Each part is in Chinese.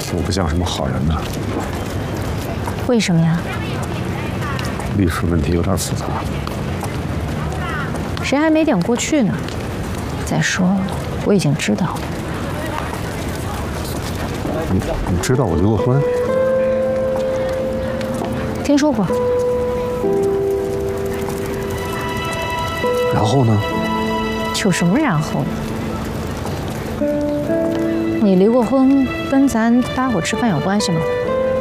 我不像什么好人呢。 为什么呀？ 历史问题有点复杂。 谁还没点过去呢？再说，我已经知道了。 你知道我离过婚？ 听说过。 然后呢？ 有什么然后呢？你离过婚，跟咱搭伙吃饭有关系吗？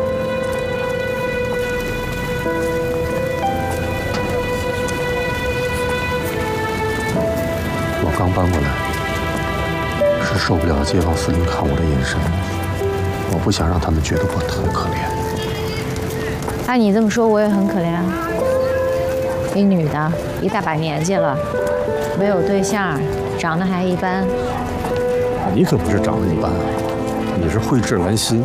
我刚搬过来，是受不了街坊四邻看我的眼神，我不想让他们觉得我特可怜。 按你这么说，我也很可怜啊。一女的，一大把年纪了，没有对象，长得还一般。 你可不是长得一般啊，你是蕙质兰心。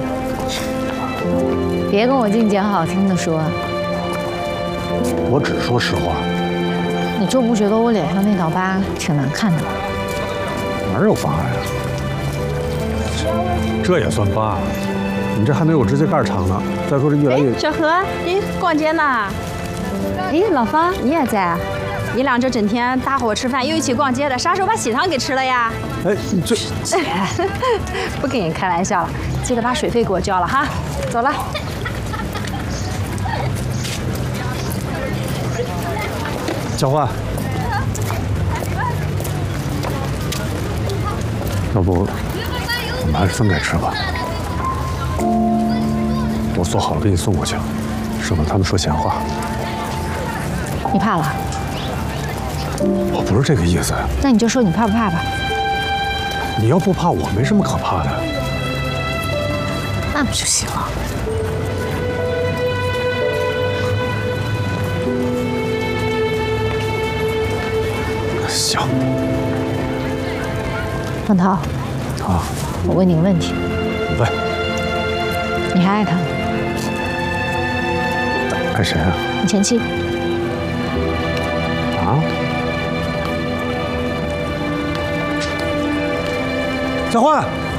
别跟我净捡好听的说。 我只说实话。 你就不觉得我脸上那道疤挺难看的吗？ 哪有疤呀？这也算疤？你这还没有指甲盖长呢。再说这越来越…… 小何，咦，逛街呢？咦，老方，你也在啊？你俩这整天搭伙吃饭又一起逛街的，啥时候把喜糖给吃了呀？ 哎，你这…… 不跟你开玩笑了，记得把水费给我交了哈。走了。 交换。要不，我们还是分开吃吧。我做好了给你送过去，省得他们说闲话。 你怕了？ 我不是这个意思。 那你就说你怕不怕吧。 你要不怕，我没什么可怕的。 那不就行了？ 行。 万涛。 啊。 我问你个问题。 问。 你还爱他吗？ 爱谁啊？ 你前妻。 啊？交换。